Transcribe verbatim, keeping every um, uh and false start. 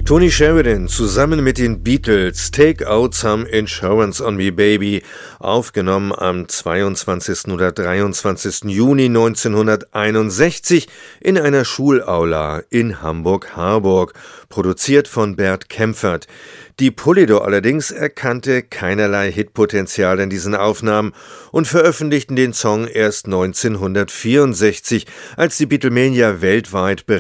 Tony Sheridan zusammen mit den Beatles, Take Out Some Insurance on Me Baby, aufgenommen am zweiundzwanzigsten oder dreiundzwanzigsten Juni neunzehnhunderteinundsechzig in einer Schulaula in Hamburg-Harburg, produziert von Bert Kaempfert. Die Polydor allerdings erkannte keinerlei Hitpotenzial in diesen Aufnahmen und veröffentlichten den Song erst neunzehnhundertvierundsechzig, als die Beatlemania weltweit